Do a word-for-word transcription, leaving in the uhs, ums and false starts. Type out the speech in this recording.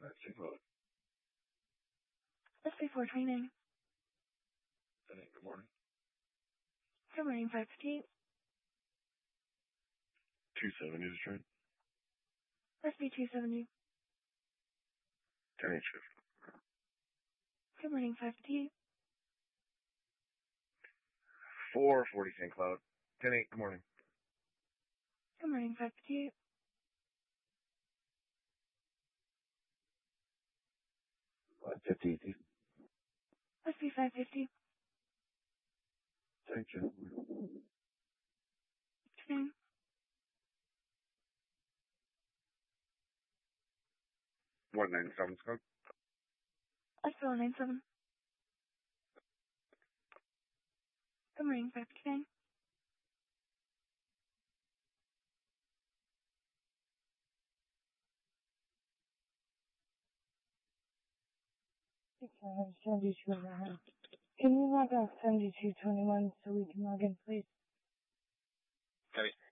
That's your vote. S B four twenty-nine. Good morning. Good morning, five fifty-eight. two seventy is train. S B two seventy. ten eight shift. Good morning, five fifty-eight. four forty Saint Cloud. ten eight, good morning. Good morning, five fifty-eight. five fifty easy. S B five fifty. Thank you. Nine. one nine seven Scott. S B one nine seven. Good morning, five fifty-nine. seventy-two and a half. Can you log off seventy-two twenty-one so we can log in, please? Copy.